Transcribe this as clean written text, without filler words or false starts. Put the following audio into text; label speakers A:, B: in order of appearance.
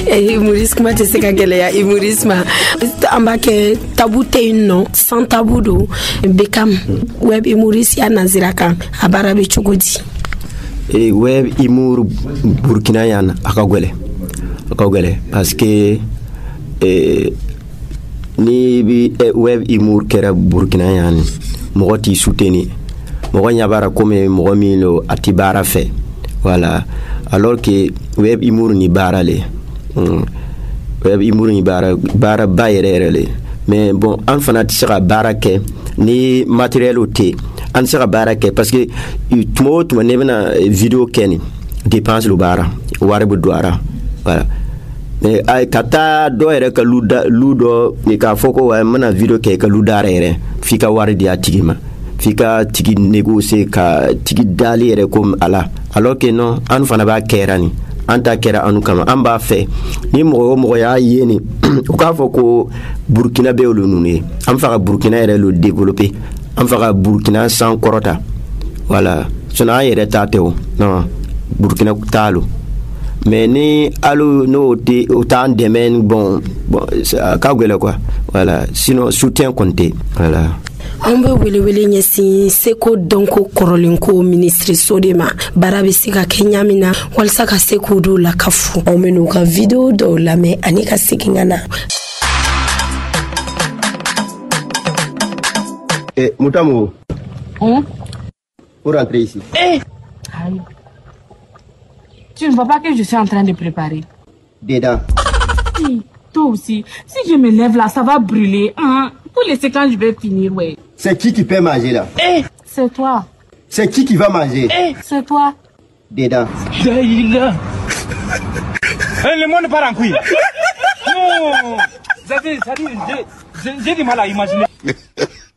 A: Humorisme kuma tɛ se ka gɛlɛya humorisme an b'a kɛ tabu tɛ yen nɔ sans tabou don Beckham web humoriste ya nazira kan a baara bɛ cogo di
B: web humour Burkina yan a ka gɛlɛ parce que ni bi web humour kɛra Burkina yan mɔgɔ t'i soutenir mɔgɔ ɲa bara comme mɔgɔ min lo a ti baara fɛ voilà alors que web humour ni baara le web humour ni baara ba yɛrɛ le mais bon an fana ti se ka baara kɛ ni matériel o te an se ka baara kɛ parce que tuma ne bena vidéo kɛ ni dépense lo baara wari bu doara voilà mais ay kata do yɛrɛ ka lu dɔ ni ka fɔ ko wa mana vidéo kɛ ka lu dara yɛrɛ fi ka wari di a tigi ma fi ka tigi négocier ka tigi dali yɛrɛ comme ala alors que non an fana b'a kɛra ni an ta kɛra anu kama an b'a fɛ ni mɔgɔ y'a ye ni u k'a fɔ ko Burkina bɛ olu nunu ye an fa ka Burkina yɛrɛ lo développer an fa ka Burkina san kɔrɔta voilà sinon an yɛrɛ ta tɛ o non Burkina t'a lo mais ni alu no o t'an dɛmɛ bon ka gɛlɛ quoi voilà sinon soutien compté voilà.
A: An bɛ welewele ɲɛsin seko dɔnko kɔrɔlenko ministre de ma baara bɛ se ka kɛ ɲa min na walasa ka se k'u dɔw lakafu anw bɛ n'u ka video dɔw lamɛn ani ka segin ka na.
B: Moutamo. Pour rentrer ici.
C: Aïe. Tu ne vois pas que je suis en train de préparer?
B: Dedans.
C: Toi aussi. Si je me lève là, ça va brûler. Hein? Pour laisser quand je vais finir, ouais.
B: C'est qui peut manger là?
C: C'est toi.
B: C'est qui va manger?
C: C'est toi.
B: Dedans.
D: Le monde part en couille. Non. J'ai du mal à imaginer.